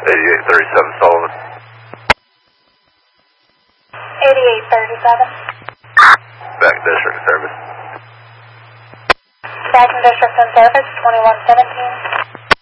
8837 Sullivan. 8837. Back District Service. Back in District and Service, 2117.